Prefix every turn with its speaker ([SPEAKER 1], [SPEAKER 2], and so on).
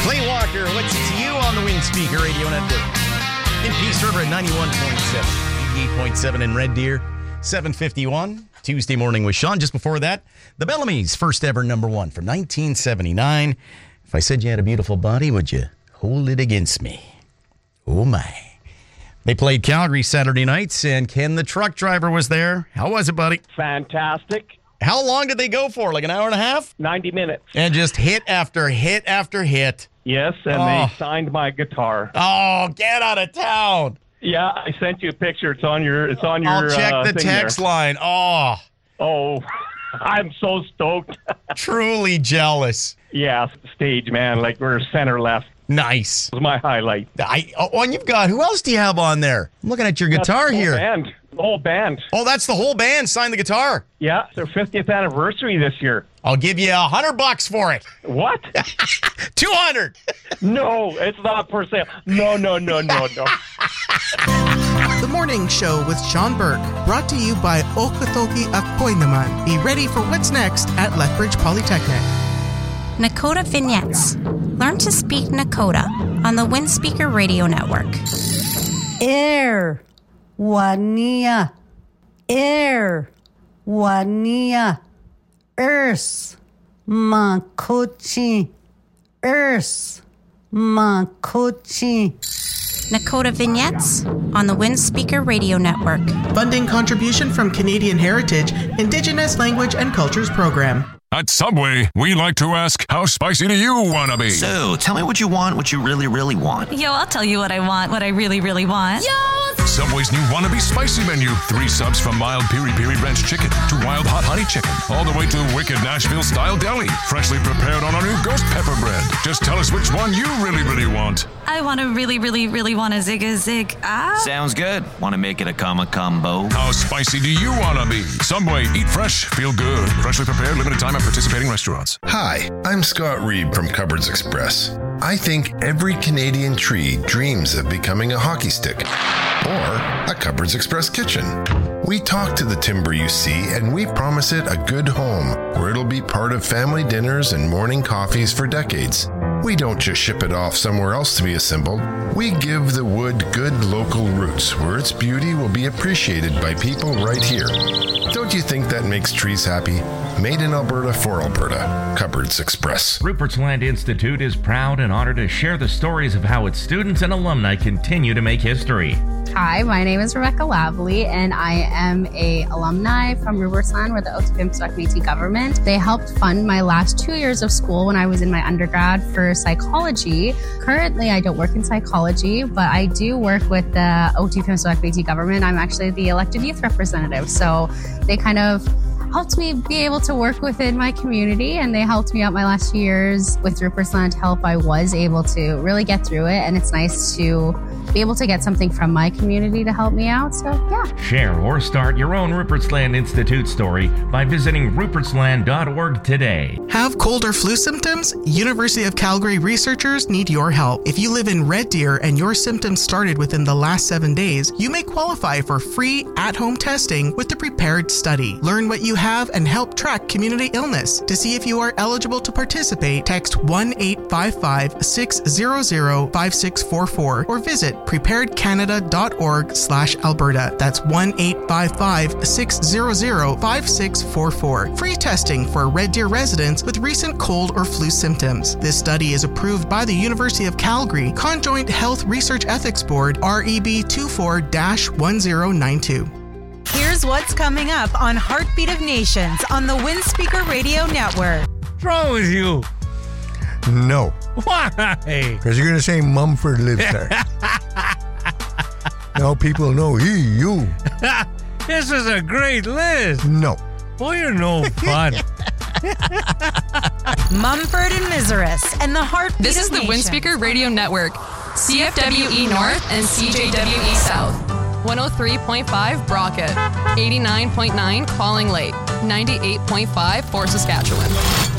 [SPEAKER 1] Clay Walker, what's it to you on the Windspeaker Radio Network? In Peace River at 91.7, 88.7 in Red Deer, 7:51. Tuesday morning with Sean. Just before that, the Bellamy's first ever number one from 1979. If I said you had a beautiful body, would you hold it against me? Oh my. They played Calgary Saturday nights, and Ken the truck driver was there. How was it, buddy?
[SPEAKER 2] Fantastic.
[SPEAKER 1] How long did they go for? Like an hour and a half?
[SPEAKER 2] 90 minutes.
[SPEAKER 1] And just hit after hit after hit.
[SPEAKER 2] Yes, and they signed my guitar.
[SPEAKER 1] Oh, get out of town.
[SPEAKER 2] Yeah, I sent you a picture. It's on your
[SPEAKER 1] I'll check the text line. Oh,
[SPEAKER 2] I'm so stoked.
[SPEAKER 1] Truly jealous.
[SPEAKER 2] Yeah, stage, man. Like we're center left.
[SPEAKER 1] Nice.
[SPEAKER 2] It was my highlight.
[SPEAKER 1] And you've got, who else do you have on there? I'm looking at your guitar here.
[SPEAKER 2] The whole band.
[SPEAKER 1] Oh, that's the whole band signed the guitar.
[SPEAKER 2] Yeah, it's their 50th anniversary this year.
[SPEAKER 1] I'll give you $100 for it.
[SPEAKER 2] What?
[SPEAKER 1] 200.
[SPEAKER 2] No, it's not for sale. No.
[SPEAKER 3] The Morning Show with Sean Burke, brought to you by Okotoki Akoy Naman. Be ready for what's next at Lethbridge Polytechnic.
[SPEAKER 4] Nakota Vignettes. Learn to speak Nakota on the Windspeaker Radio Network.
[SPEAKER 5] Air, Wania. Air, Wania. Earth, Makochi. Earth, Makochi.
[SPEAKER 4] Nakota Vignettes on the Windspeaker Radio Network.
[SPEAKER 3] Funding contribution from Canadian Heritage, Indigenous Language and Cultures Program.
[SPEAKER 6] At Subway, we like to ask, how spicy do you want to be?
[SPEAKER 7] So, tell me what you want, what you really, really want.
[SPEAKER 8] Yo, I'll tell you what I want, what I really, really want. Yo!
[SPEAKER 6] Subway's new Wannabe Spicy menu. 3 subs from mild piri-piri ranch chicken to wild hot honey chicken, all the way to wicked Nashville-style deli. Freshly prepared on our new ghost pepper bread. Just tell us which one you really, really want.
[SPEAKER 8] I want to really, really, really want a zig.
[SPEAKER 7] Sounds good. Want to make it a combo?
[SPEAKER 6] How spicy do you want to be? Subway, eat fresh, feel good. Freshly prepared, limited time at participating restaurants.
[SPEAKER 9] Hi, I'm Scott Reed from Cupboards Express. I think every Canadian tree dreams of becoming a hockey stick or a Cupboards Express kitchen. We talk to the timber you see, and we promise it a good home where it'll be part of family dinners and morning coffees for decades. We don't just ship it off somewhere else to be assembled. We give the wood good local roots where its beauty will be appreciated by people right here. Don't you think that makes trees happy? Made in Alberta for Alberta. Cupboards Express.
[SPEAKER 10] Rupert's Land Institute is proud and honored to share the stories of how its students and alumni continue to make history.
[SPEAKER 11] Hi, my name is Rebecca Lavely, and I am a alumni from Rupert's Land with the Otsipimswak Métis government. They helped fund my last 2 years of school when I was in my undergrad for psychology. Currently, I don't work in psychology, but I do work with the Otsipimswak Métis government. I'm actually the elected youth representative, so they kind of helped me be able to work within my community, and they helped me out my last years with Rupert's Land help. I was able to really get through it, and it's nice to be able to get something from my community to help me out. So, yeah.
[SPEAKER 10] Share or start your own Rupert's Land Institute story by visiting rupertsland.org today.
[SPEAKER 3] Have cold or flu symptoms? University of Calgary researchers need your help. If you live in Red Deer and your symptoms started within the last 7 days, you may qualify for free at-home testing with the Prepared Study. Learn what you have and help track community illness. To see if you are eligible to participate, text 1-855-600-5644 or visit preparedcanada.org/Alberta. That's 1-855-600-5644. Free testing for Red Deer residents with recent cold or flu symptoms. This study is approved by the University of Calgary Conjoint Health Research Ethics Board, REB 24-1092.
[SPEAKER 12] Here's what's coming up on Heartbeat of Nations on the Windspeaker Radio Network.
[SPEAKER 13] What's wrong with you?
[SPEAKER 14] No.
[SPEAKER 13] Why?
[SPEAKER 14] Because you're going to say Mumford lives there. Now people know you.
[SPEAKER 13] This is a great list.
[SPEAKER 14] No.
[SPEAKER 13] Well, you're no fun.
[SPEAKER 12] Mumford and Miseris and the Heartbeat
[SPEAKER 15] This is
[SPEAKER 12] of
[SPEAKER 15] the
[SPEAKER 12] Nations.
[SPEAKER 15] Windspeaker Radio Network. CFWE North and CJWE South. 103.5 Brockett. 89.9 Calling Lake. 98.5 Fort Saskatchewan.